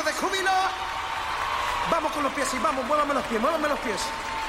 grito de júbilo. Vamos con los pies, y vamos, muévame los pies, muévame los pies.